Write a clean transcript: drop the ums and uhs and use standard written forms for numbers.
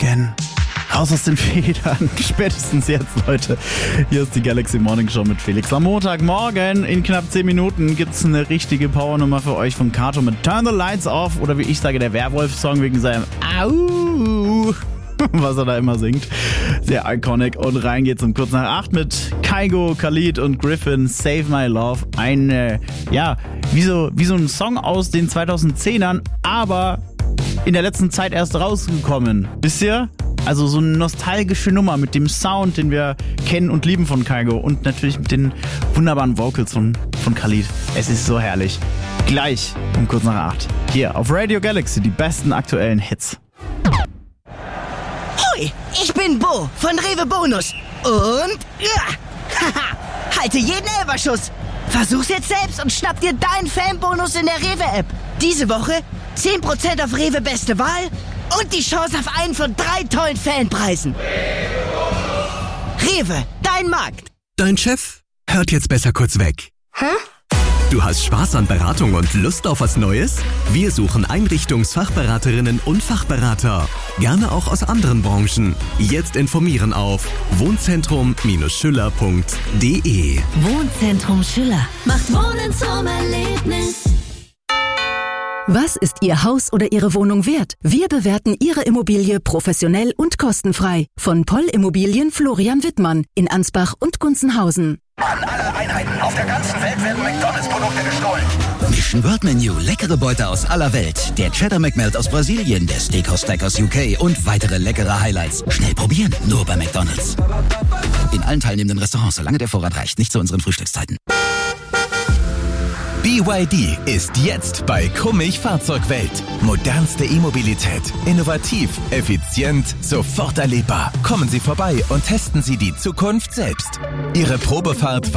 Morgen. Raus aus den Federn. Spätestens jetzt, Leute. Hier ist die Galaxy Morning Show mit Felix. Am Montagmorgen in knapp 10 Minuten gibt's eine richtige Powernummer für euch von Kato mit Turn the Lights Off. Oder wie ich sage, der Werwolf-Song wegen seinem Au, was er da immer singt. Sehr iconic. Und rein geht's um kurz nach 8 mit Kygo, Khalid und Griffin, Save My Love. Eine, wie so ein Song aus den 2010ern, aber in der letzten Zeit erst rausgekommen. Wisst ihr? Also so eine nostalgische Nummer mit dem Sound, den wir kennen und lieben von Kygo und natürlich mit den wunderbaren Vocals von Khalid. Es ist so herrlich. Gleich um kurz nach 8. Hier auf Radio Galaxy die besten aktuellen Hits. Hoi, ich bin Bo von Rewe Bonus. Und halte jeden Elferschuss. Versuch's jetzt selbst und schnapp dir deinen Fanbonus in der Rewe-App. Diese Woche 10% auf Rewe Beste Wahl und die Chance auf einen von 3 tollen Fanpreisen. Rewe, dein Markt. Dein Chef hört jetzt besser kurz weg. Hä? Du hast Spaß an Beratung und Lust auf was Neues? Wir suchen Einrichtungsfachberaterinnen und Fachberater. Gerne auch aus anderen Branchen. Jetzt informieren auf wohnzentrum-schüller.de. Wohnzentrum Schüller macht Wohnen zum Erlebnis. Was ist Ihr Haus oder Ihre Wohnung wert? Wir bewerten Ihre Immobilie professionell und kostenfrei. Von Poll Immobilien Florian Wittmann in Ansbach und Gunzenhausen. An alle Einheiten auf der ganzen Welt werden McDonalds-Produkte gestohlen. Mission World Menu, leckere Beute aus aller Welt. Der Cheddar McMelt aus Brasilien, der Steakhouse Stack aus UK und weitere leckere Highlights. Schnell probieren, nur bei McDonalds. In allen teilnehmenden Restaurants, solange der Vorrat reicht, nicht zu unseren Frühstückszeiten. BYD ist jetzt bei Kummig Fahrzeugwelt. Modernste E-Mobilität. Innovativ, effizient, sofort erlebbar. Kommen Sie vorbei und testen Sie die Zukunft selbst. Ihre Probefahrt